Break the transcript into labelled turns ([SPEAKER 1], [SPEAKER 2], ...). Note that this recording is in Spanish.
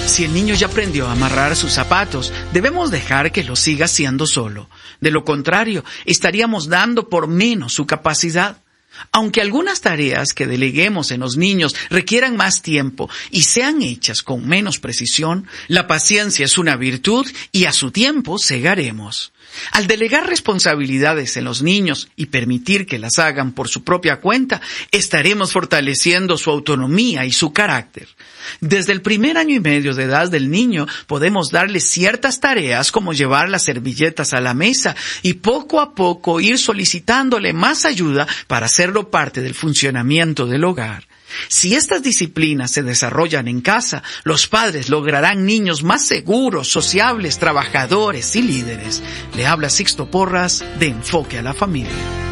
[SPEAKER 1] Si el niño ya aprendió a amarrar sus zapatos, debemos dejar que lo siga haciendo solo. De lo contrario, estaríamos dando por menos su capacidad. Aunque algunas tareas que deleguemos en los niños requieran más tiempo y sean hechas con menos precisión, la paciencia es una virtud y a su tiempo segaremos. Al delegar responsabilidades en los niños y permitir que las hagan por su propia cuenta, estaremos fortaleciendo su autonomía y su carácter. Desde el primer año y medio de edad del niño podemos darle ciertas tareas como llevar las servilletas a la mesa y poco a poco ir solicitándole más ayuda para hacerlo parte del funcionamiento del hogar. Si estas disciplinas se desarrollan en casa, los padres lograrán niños más seguros, sociables, trabajadores y líderes. Le habla Sixto Porras de Enfoque a la Familia.